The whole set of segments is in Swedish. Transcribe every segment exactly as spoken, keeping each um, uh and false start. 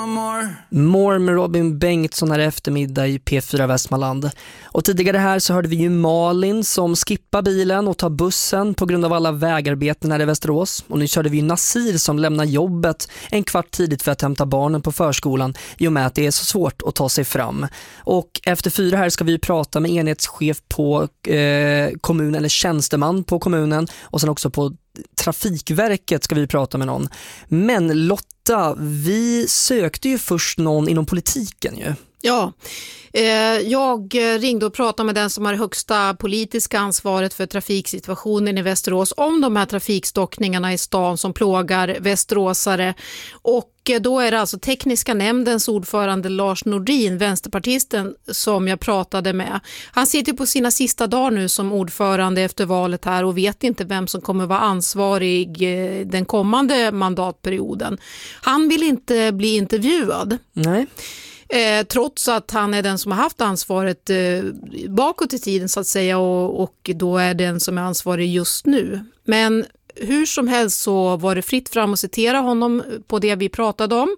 More med Robin Bengtsson här eftermiddag i P fyra Västmanland. Och tidigare här så hörde vi ju Malin som skippar bilen och tar bussen på grund av alla vägarbeten här i Västerås. Och nu körde vi ju Nasir som lämnar jobbet en kvart tidigt för att hämta barnen på förskolan i och med att det är så svårt att ta sig fram. Och efter fyra här ska vi prata med enhetschef på eh, kommunen eller tjänsteman på kommunen och sen också på Trafikverket ska vi prata med någon. Men Lotta, vi sökte ju först någon inom politiken ju. Ja, eh, jag ringde och pratade med den som har högsta politiska ansvaret för trafiksituationen i Västerås om de här trafikstockningarna i stan som plågar västeråsare. Och då är det alltså tekniska nämndens ordförande Lars Nordin, vänsterpartisten, som jag pratade med. Han sitter på sina sista dagar nu som ordförande efter valet här och vet inte vem som kommer vara ansvarig den kommande mandatperioden. Han vill inte bli intervjuad. Nej. Eh, trots att han är den som har haft ansvaret eh, bakåt i tiden så att säga och, och då är den som är ansvarig just nu. Men hur som helst så var det fritt fram att citera honom på det vi pratade om.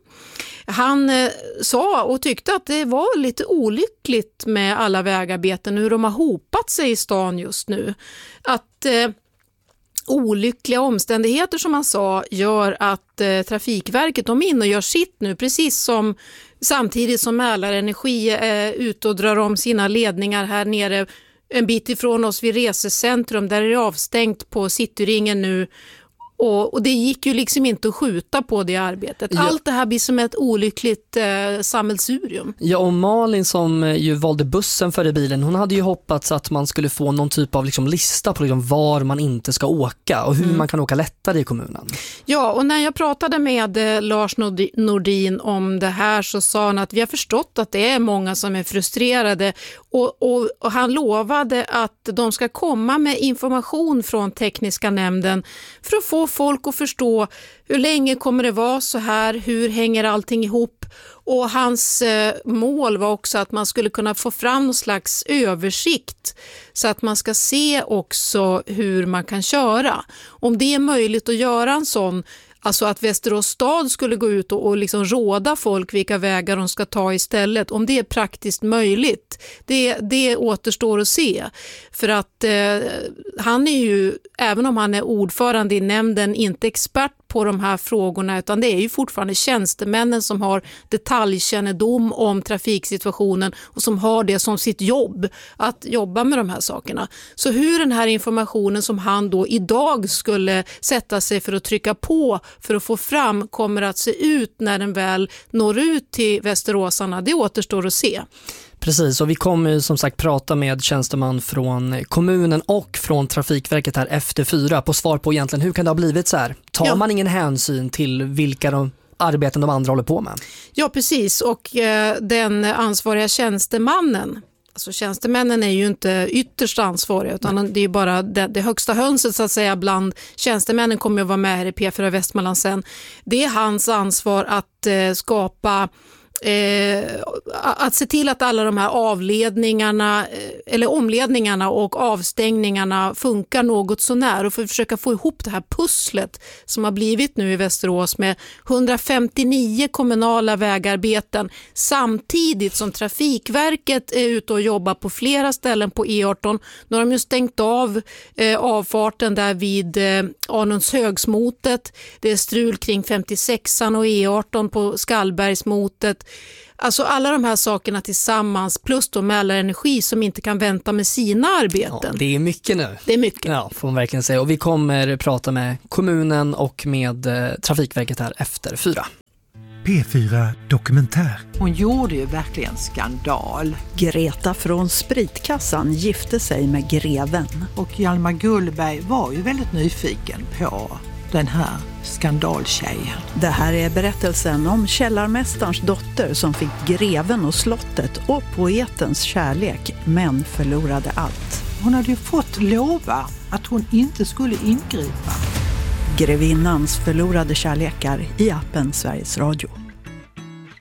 Han eh, sa och tyckte att det var lite olyckligt med alla vägarbeten, hur de har hopat sig i stan just nu. Att eh, olyckliga omständigheter som han sa gör att eh, Trafikverket de in och gör sitt nu precis som samtidigt som Mälarenergi är eh, ute och drar om sina ledningar här nere en bit ifrån oss vid resecentrum där är det avstängt på Cityringen nu. Och, och det gick ju liksom inte att skjuta på det arbetet. Ja. Allt det här blir som ett olyckligt eh, sammelsurium. Ja, och Malin som ju valde bussen före bilen, hon hade ju hoppats att man skulle få någon typ av liksom lista på liksom var man inte ska åka och hur mm. man kan åka lättare i kommunen. Ja, och när jag pratade med eh, Lars Nordin om det här så sa han att vi har förstått att det är många som är frustrerade och, och, och han lovade att de ska komma med information från tekniska nämnden för att få folk att förstå hur länge kommer det vara så här, hur hänger allting ihop, och hans eh, mål var också att man skulle kunna få fram någon slags översikt så att man ska se också hur man kan köra. Om det är möjligt att göra en sån, alltså att Västerås stad skulle gå ut och, och liksom råda folk vilka vägar de ska ta istället. Om det är praktiskt möjligt, det, det återstår att se. För att eh, han är ju, även om han är ordförande i nämnden, inte expert på de här frågorna, utan det är ju fortfarande tjänstemännen som har detaljkännedom om trafiksituationen och som har det som sitt jobb att jobba med de här sakerna. Så hur den här informationen som han då idag skulle sätta sig för att trycka på för att få fram kommer att se ut när den väl når ut till västeråsarna, det återstår att se. Precis, och vi kommer ju som sagt prata med tjänsteman från kommunen och från Trafikverket här efter fyra på svar på egentligen hur kan det ha blivit så här? Tar ja. man ingen hänsyn till vilka de arbeten de andra håller på med? Ja, precis, och eh, den ansvariga tjänstemannen, alltså tjänstemännen är ju inte ytterst ansvariga utan Nej. det är ju bara det, det högsta hönset så att säga bland tjänstemännen kommer att vara med här i P fyra Västmanland sen. Det är hans ansvar att eh, skapa Eh, att se till att alla de här avledningarna eller omledningarna och avstängningarna funkar något så när och för att försöka få ihop det här pusslet som har blivit nu i Västerås med hundrafemtionio kommunala vägarbeten samtidigt som Trafikverket är ute och jobbar på flera ställen på E arton. Nu har de ju stängt av eh, avfarten där vid eh, Arnundshögsmotet. Det är strul kring femtiosexan och E arton på Skallbergsmotet. Alltså alla de här sakerna tillsammans plus då Mälarenergi som inte kan vänta med sina arbeten. Ja, det är mycket nu. Det är mycket. Ja, får man verkligen säga. Och vi kommer prata med kommunen och med eh, Trafikverket här efter fyra. P fyra Dokumentär. Hon gjorde ju verkligen skandal. Greta från Spritkassan gifte sig med greven. Och Hjalmar Gullberg var ju väldigt nyfiken på den här skandaltjejen. Det här är berättelsen om källarmästarens dotter som fick greven och slottet och poetens kärlek men förlorade allt. Hon hade ju fått lova att hon inte skulle ingripa. Grevinnans förlorade kärlekar i appen Sveriges Radio.